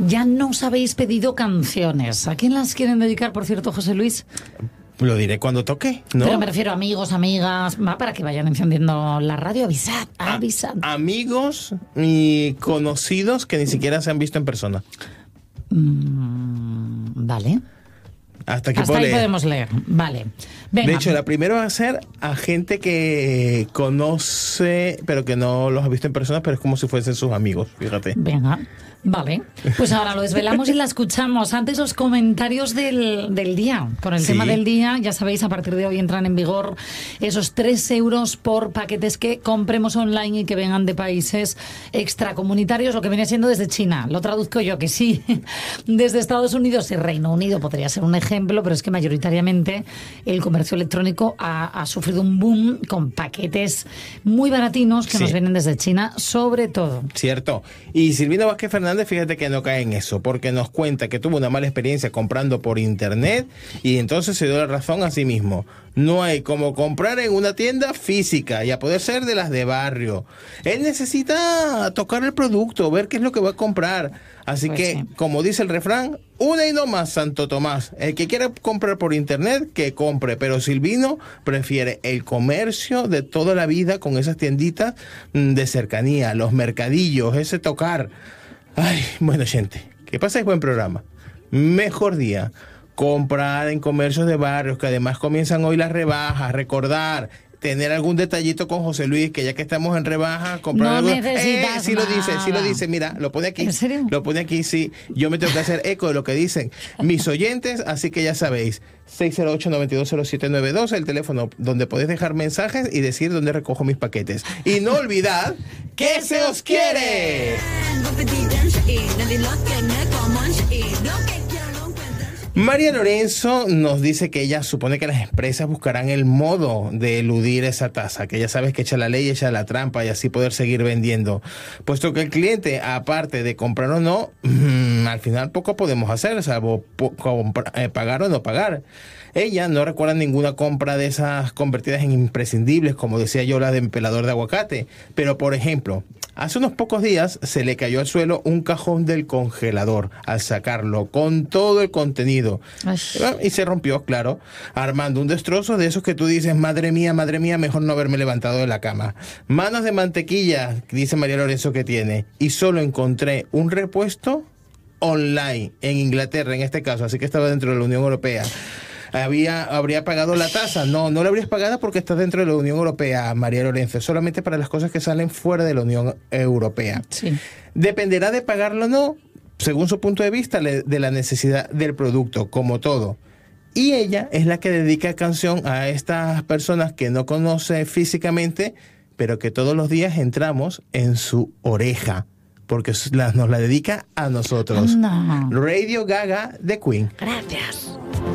Ya nos habéis pedido canciones. ¿A quién las quieren dedicar, por cierto, José Luis? Lo diré cuando toque, ¿no? Pero me refiero a amigos, amigas, para que vayan encendiendo la radio. Avisad. Amigos y conocidos que ni siquiera se han visto en persona. Vale. Hasta ahí podemos leer. Vale. Venga. De hecho, la primera va a ser a gente que conoce, pero que no los ha visto en persona, pero es como si fuesen sus amigos, fíjate. Venga. Vale, pues ahora lo desvelamos y la escuchamos. Antes los comentarios del día. Con el tema del día, ya sabéis, a partir de hoy entran en vigor esos 3 euros por paquetes que compremos online y que vengan de países extracomunitarios, lo que viene siendo desde China. Lo traduzco yo, que sí, desde Estados Unidos y Reino Unido podría ser un ejemplo, pero es que mayoritariamente el comercio electrónico ha sufrido un boom con paquetes muy baratinos que nos vienen desde China, sobre todo. Cierto. Y Silvina Vázquez Fernández, fíjate que no cae en eso, porque nos cuenta que tuvo una mala experiencia comprando por internet y entonces se dio la razón a sí mismo. No hay como comprar en una tienda física y a poder ser de las de barrio. Él necesita tocar el producto, ver qué es lo que va a comprar. Así pues que, como dice el refrán, una y no más, Santo Tomás. El que quiera comprar por internet, que compre. Pero Silvino prefiere el comercio de toda la vida con esas tienditas de cercanía, los mercadillos, ese tocar. Ay, bueno, gente, que paséis buen programa. Mejor día. Comprar en comercios de barrios, que además comienzan hoy las rebajas. Recordar, tener algún detallito con José Luis, que ya que estamos en rebaja, comprar algo. Necesitas sí lo dice, mira, lo pone aquí. ¿En serio? Lo pone aquí, sí. Yo me tengo que hacer eco de lo que dicen mis oyentes, así que ya sabéis, 608-920792, el teléfono donde podéis dejar mensajes y decir dónde recojo mis paquetes. Y no olvidad que se os quiere. María Lorenzo nos dice que ella supone que las empresas buscarán el modo de eludir esa tasa, que ya sabes que echa la ley, echa la trampa y así poder seguir vendiendo. Puesto que el cliente, aparte de comprar o no, al final poco podemos hacer, salvo pagar o no pagar. Ella no recuerda ninguna compra de esas convertidas en imprescindibles, como decía yo, la de pelador de aguacate. Pero, por ejemplo, hace unos pocos días se le cayó al suelo un cajón del congelador al sacarlo con todo el contenido. Y se rompió, claro, armando un destrozo de esos que tú dices, madre mía, mejor no haberme levantado de la cama. Manos de mantequilla, dice María Lorenzo que tiene. Y solo encontré un repuesto online en Inglaterra, en este caso, así que estaba dentro de la Unión Europea. ¿Habría pagado la tasa? No la habrías pagado porque estás dentro de la Unión Europea, María Lorenzo, solamente para las cosas que salen fuera de la Unión Europea. Sí. ¿Dependerá de pagarlo o no? Según su punto de vista, de la necesidad del producto, como todo. Y ella es la que dedica canción a estas personas que no conoce físicamente, pero que todos los días entramos en su oreja, porque nos la dedica a nosotros. No. Radio Gaga de Queen. Gracias.